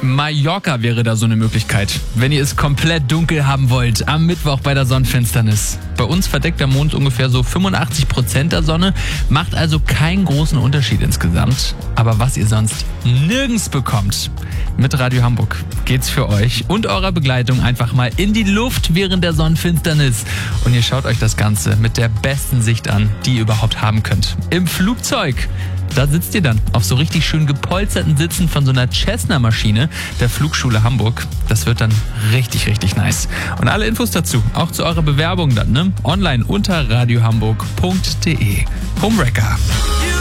Mallorca wäre da so eine Möglichkeit, wenn ihr es komplett dunkel haben wollt, am Mittwoch bei der Sonnenfinsternis. Bei uns verdeckt der Mond ungefähr so 85% der Sonne, macht also keinen großen Unterschied insgesamt. Aber was ihr sonst nirgends bekommt, mit Radio Hamburg geht's für euch und eurer Begleitung einfach mal in die Luft während der Sonnenfinsternis. Und ihr schaut euch das Ganze mit der besten Sicht an, die ihr überhaupt haben könnt. Im Flugzeug. Da sitzt ihr dann auf so richtig schön gepolsterten Sitzen von so einer Cessna-Maschine der Flugschule Hamburg. Das wird dann richtig, richtig nice. Und alle Infos dazu, auch zu eurer Bewerbung dann, online unter radiohamburg.de. Homewrecker.